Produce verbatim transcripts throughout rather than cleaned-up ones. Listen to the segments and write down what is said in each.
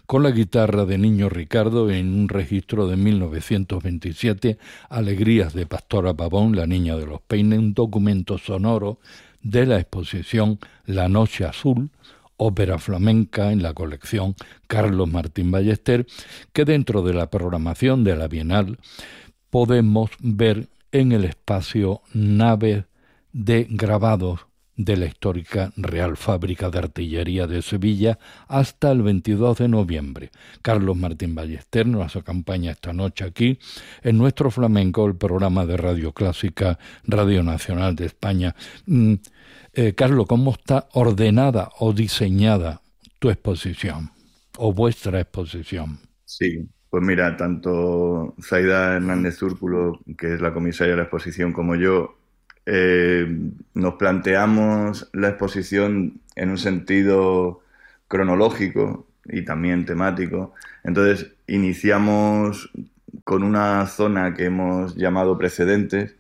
con la guitarra de Niño Ricardo en un registro de mil novecientos veintisiete, Alegrías de Pastora Pavón, La Niña de los Peines, un documento sonoro de la exposición La Noche Azul, ópera flamenca en la colección Carlos Martín Ballester, que dentro de la programación de la Bienal podemos ver en el espacio Naves de Grabados de la histórica Real Fábrica de Artillería de Sevilla hasta el veintidós de noviembre. Carlos Martín Ballester nos acompaña esta noche aquí en Nuestro Flamenco, el programa de Radio Clásica, Radio Nacional de España. Mm, eh, Carlos, ¿cómo está ordenada o diseñada tu exposición o vuestra exposición? Sí, pues mira, tanto Zaida Hernández Zúrculo, que es la comisaria de la exposición, como yo, Eh, nos planteamos la exposición en un sentido cronológico y también temático. Entonces, iniciamos con una zona que hemos llamado precedentes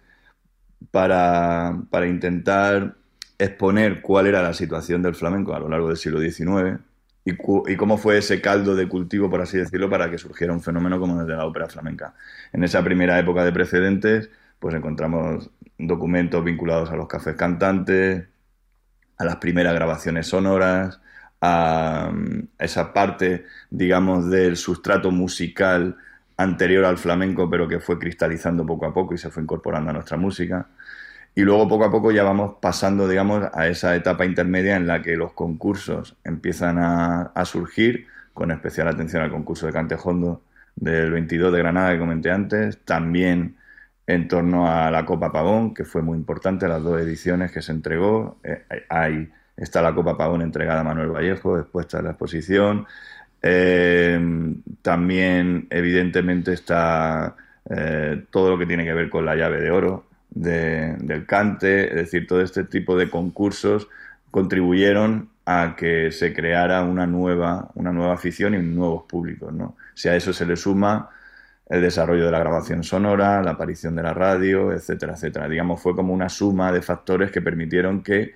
para, para intentar exponer cuál era la situación del flamenco a lo largo del siglo diecinueve y, cu- y cómo fue ese caldo de cultivo, por así decirlo, para que surgiera un fenómeno como el de la ópera flamenca. En esa primera época de precedentes, pues encontramos documentos vinculados a los cafés cantantes, a las primeras grabaciones sonoras, a esa parte, digamos, del sustrato musical anterior al flamenco, pero que fue cristalizando poco a poco y se fue incorporando a nuestra música. Y luego poco a poco ya vamos pasando, digamos, a esa etapa intermedia en la que los concursos empiezan a, a surgir, con especial atención al concurso de Cantejondo del veintidós de Granada que comenté antes, también en torno a la Copa Pavón, que fue muy importante, las dos ediciones que se entregó. Eh, ahí está la Copa Pavón entregada a Manuel Vallejo, expuesta en la exposición. Eh, también, evidentemente, está eh, todo lo que tiene que ver con la llave de oro de, del cante, es decir, todo este tipo de concursos contribuyeron a que se creara una nueva, una nueva afición y nuevos públicos, ¿no? Si a eso se le suma el desarrollo de la grabación sonora, la aparición de la radio, etcétera, etcétera. Digamos, fue como una suma de factores que permitieron que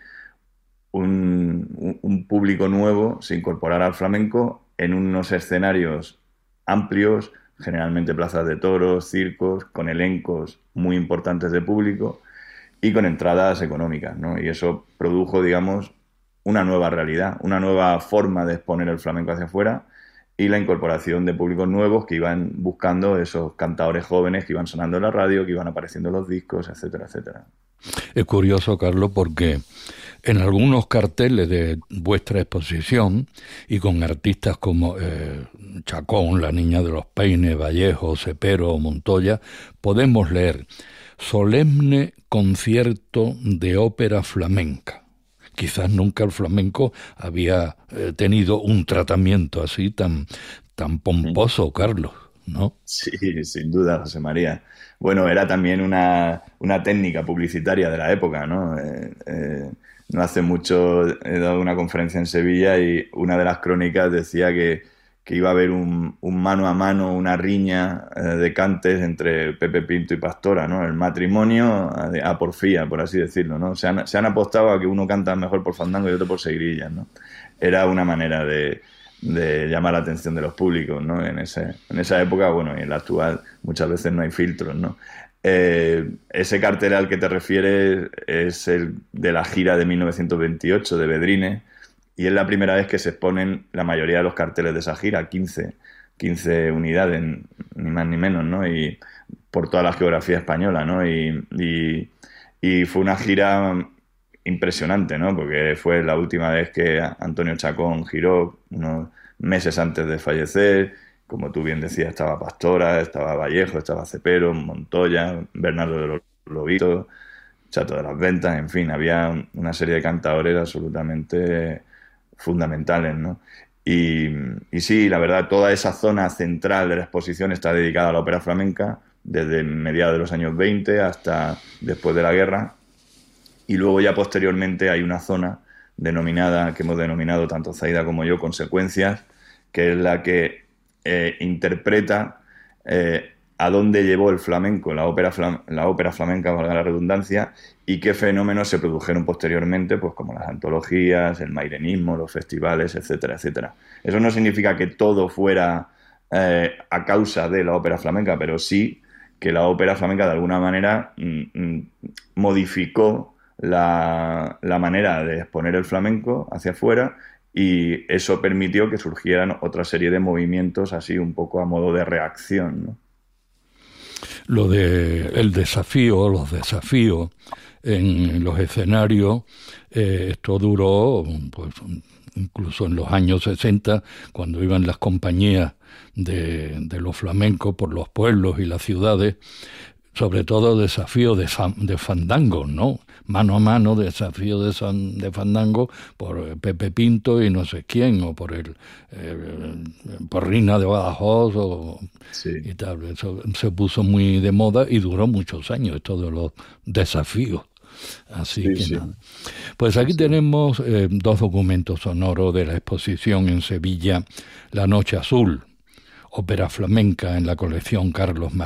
un, un, un público nuevo se incorporara al flamenco en unos escenarios amplios, generalmente plazas de toros, circos, con elencos muy importantes de público y con entradas económicas, ¿no? Y eso produjo, digamos, una nueva realidad, una nueva forma de exponer el flamenco hacia afuera, y la incorporación de públicos nuevos que iban buscando esos cantadores jóvenes que iban sonando en la radio, que iban apareciendo en los discos, etcétera, etcétera. Es curioso, Carlos, porque en algunos carteles de vuestra exposición y con artistas como eh, Chacón, La Niña de los Peines, Vallejo, Cepero o Montoya, podemos leer solemne concierto de ópera flamenca. Quizás nunca el flamenco había eh, tenido un tratamiento así tan, tan pomposo, Carlos, ¿no? Sí, sin duda, José María. Bueno, era también una, una técnica publicitaria de la época, ¿no? Eh, eh, no hace mucho he dado una conferencia en Sevilla y una de las crónicas decía que, que iba a haber un, un mano a mano, una riña eh, de cantes entre Pepe Pinto y Pastora, ¿no? El matrimonio a, a porfía, por así decirlo, ¿no? Se han, se han apostado a que uno canta mejor por fandango y otro por seguirillas, ¿no? Era una manera de, de llamar la atención de los públicos, ¿no? En, ese, en esa época, bueno, y en la actual muchas veces no hay filtros, ¿no? Eh, ese cartel al que te refieres es el de la gira de mil novecientos veintiocho de Bedrines, y es la primera vez que se exponen la mayoría de los carteles de esa gira, quince, quince unidades, ni más ni menos, ¿no? Y por toda la geografía española, ¿no? Y, y, y fue una gira impresionante, ¿no? Porque fue la última vez que Antonio Chacón giró, unos meses antes de fallecer. Como tú bien decías, estaba Pastora, estaba Vallejo, estaba Cepero, Montoya, Bernardo de los Lobitos, Chato de las Ventas, en fin, había una serie de cantadores absolutamente fundamentales, ¿no? Y, y sí, la verdad, toda esa zona central de la exposición está dedicada a la ópera flamenca desde mediados de los años veinte hasta después de la guerra, y luego ya posteriormente hay una zona denominada, que hemos denominado tanto Zaida como yo, Consecuencias, que es la que eh, interpreta eh, a dónde llevó el flamenco, la ópera, flam la ópera flamenca, valga la redundancia, y qué fenómenos se produjeron posteriormente, pues como las antologías, el mairenismo, los festivales, etcétera, etcétera. Eso no significa que todo fuera eh, a causa de la ópera flamenca, pero sí que la ópera flamenca de alguna manera mm, modificó la, la manera de exponer el flamenco hacia afuera, y eso permitió que surgieran otra serie de movimientos así un poco a modo de reacción, ¿no? Lo de el desafío, los desafíos en los escenarios, eh, esto duró pues incluso en los años sesenta, cuando iban las compañías de, de los flamencos por los pueblos y las ciudades, sobre todo desafío de, de fandango, ¿no? Mano a mano, desafío de, san, de fandango por Pepe Pinto y no sé quién, o por el eh, por Rina de Badajoz o, sí. y tal. Eso se puso muy de moda y duró muchos años, esto de los desafíos. Así sí, que sí. nada. Pues aquí sí. tenemos eh, dos documentos sonoros de la exposición en Sevilla, La Noche Azul, ópera flamenca en la colección Carlos Martínez.